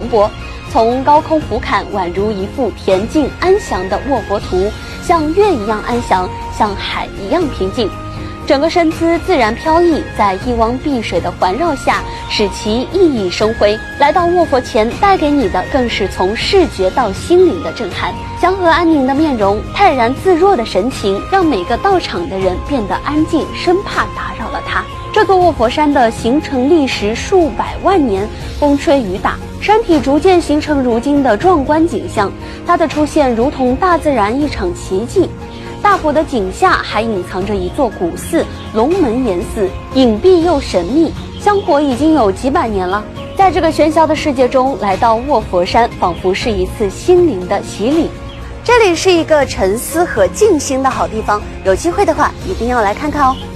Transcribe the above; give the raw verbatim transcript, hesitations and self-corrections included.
簸。从高空俯瞰，宛如一幅恬静安详的卧佛图，像月一样安详，像海一样平静。整个身姿自然飘逸，在一汪碧水的环绕下，使其熠熠生辉。来到卧佛前，带给你的更是从视觉到心灵的震撼。祥和安宁的面容，泰然自若的神情，让每个到场的人变得安静，生怕打扰了他。这座卧佛山的形成历时数百万年，风吹雨打，山体逐渐形成如今的壮观景象。它的出现如同大自然一场奇迹。大佛的井下还隐藏着一座古寺龙门岩寺，隐蔽又神秘，香火已经有几百年了。在这个喧嚣的世界中，来到卧佛山，仿佛是一次心灵的洗礼。这里是一个沉思和静心的好地方，有机会的话一定要来看看哦。